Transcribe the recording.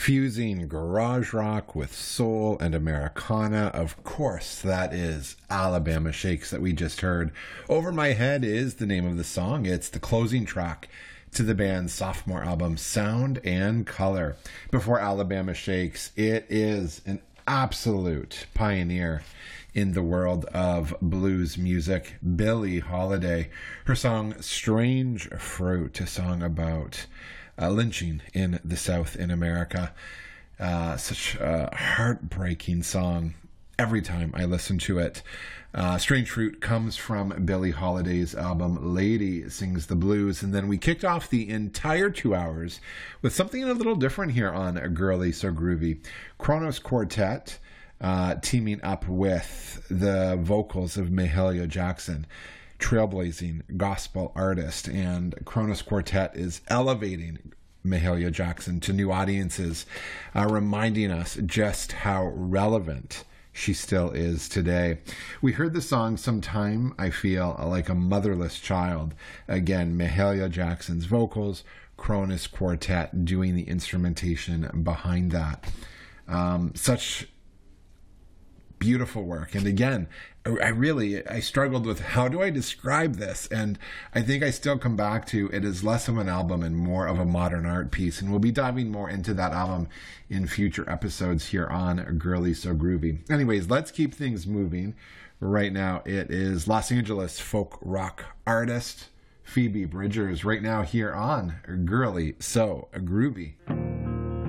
fusing garage rock with soul and Americana. Of course, that is Alabama Shakes that we just heard. Over My Head is the name of the song. It's the closing track to the band's sophomore album, Sound and Color. Before Alabama Shakes, it is an absolute pioneer in the world of blues music, Billie Holiday. Her song Strange Fruit, a song about lynching in the South in America. Such a heartbreaking song every time I listen to it. Strange Fruit comes from Billie Holiday's album Lady Sings the Blues. And then we kicked off the entire 2 hours with something a little different here on Girly So Groovy. Kronos Quartet teaming up with the vocals of Mahalia Jackson, trailblazing gospel artist, and Kronos Quartet is elevating Mahalia Jackson to new audiences, reminding us just how relevant she still is today. We heard the song Sometime I Feel Like a Motherless Child. Again, Mahalia Jackson's vocals, Kronos Quartet doing the instrumentation behind that. Such beautiful work. And again, I struggled with how do I describe this? And I think I still come back to it is less of an album and more of a modern art piece. And we'll be diving more into that album in future episodes here on Girly So Groovy. Anyways, let's keep things moving. Right now, it is Los Angeles folk rock artist Phoebe Bridgers right now here on Girly So Groovy.